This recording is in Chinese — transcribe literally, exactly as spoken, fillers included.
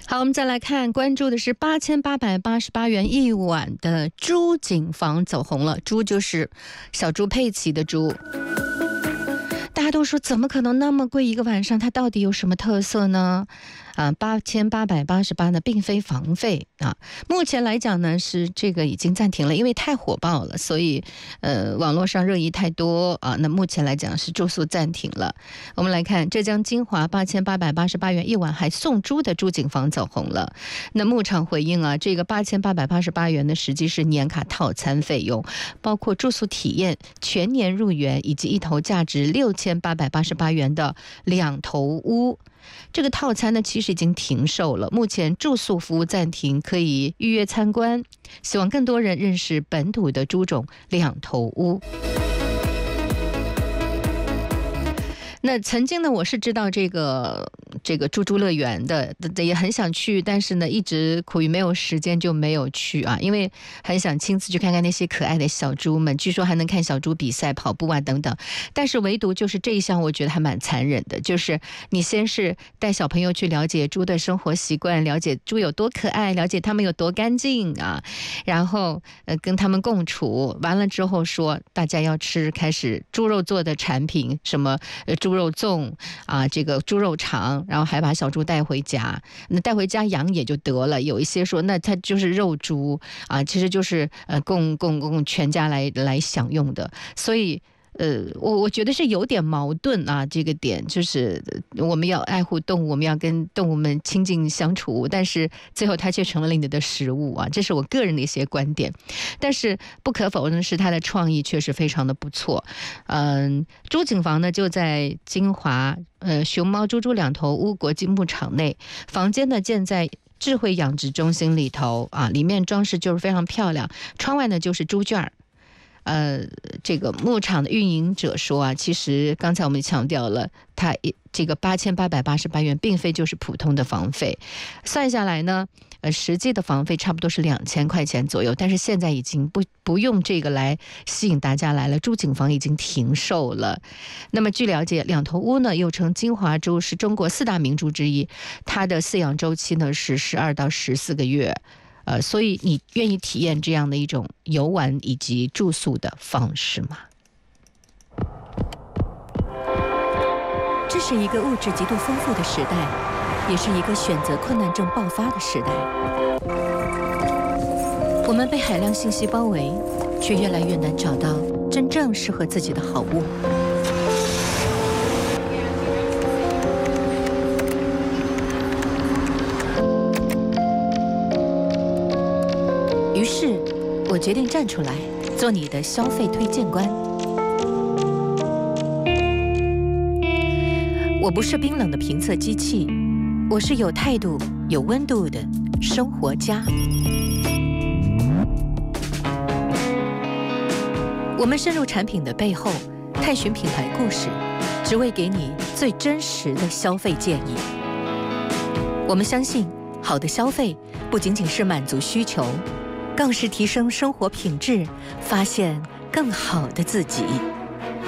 好，我们再来看，关注的是八千八百八十八元一晚的猪颈房走红了。猪就是小猪佩奇的猪。大家都说怎么可能那么贵一个晚上，它到底有什么特色呢？啊，八千八百八十八呢，并非房费啊。目前来讲呢，是这个已经暂停了，因为太火爆了，所以呃，网络上热议太多啊。那目前来讲是住宿暂停了。我们来看浙江金华八千八百八十八元一晚还送猪的猪颈房走红了。那牧场回应啊，这个八千八百八十八元呢，实际是年卡套餐费用，包括住宿体验、全年入园以及一头价值六千八百八十八元的两头屋。这个套餐呢，其实已经停售了，目前住宿服务暂停，可以预约参观。希望更多人认识本土的猪种两头屋。那曾经呢，我是知道这个这个猪猪乐园的，也很想去，但是呢，一直苦于没有时间，就没有去啊。因为很想亲自去看看那些可爱的小猪们，据说还能看小猪比赛、跑步啊等等。但是唯独就是这一项，我觉得还蛮残忍的，就是你先是带小朋友去了解猪的生活习惯，了解猪有多可爱，了解它们有多干净啊，然后呃跟他们共处，完了之后说大家要吃开始猪肉做的产品，什么呃猪。猪肉粽啊，这个猪肉肠，然后还把小猪带回家，那带回家养也就得了。有一些说，那它就是肉猪啊，其实就是呃供供供全家来来享用的，所以。呃，我我觉得是有点矛盾啊，这个点就是我们要爱护动物，我们要跟动物们亲近相处，但是最后它却成了你的食物啊，这是我个人的一些观点。但是不可否认的是，它的创意确实非常的不错。嗯，猪颈房呢就在金华呃熊猫猪猪两头屋国际牧场内，房间呢建在智慧养殖中心里头啊，里面装饰就是非常漂亮，窗外呢就是猪圈儿。呃，这个牧场的运营者说啊，其实刚才我们强调了，它这个八千八百八十八元并非就是普通的房费，算下来呢，呃，实际的房费差不多是两千块钱左右，但是现在已经不不用这个来吸引大家来了，猪颈房已经停售了。那么据了解，两头屋呢又称金华猪，是中国四大名猪之一，它的饲养周期呢是十二到十四个月。呃，所以你愿意体验这样的一种游玩以及住宿的方式吗？ 这是一个物质极度丰富的时代，也是一个选择困难症爆发的时代。我们被海量信息包围，却越来越难找到真正适合自己的好物。于是，我决定站出来，做你的消费推荐官。我不是冰冷的评测机器，我是有态度、有温度的生活家。我们深入产品的背后，探寻品牌故事，只为给你最真实的消费建议。我们相信，好的消费不仅仅是满足需求，更是提升生活品质，发现更好的自己。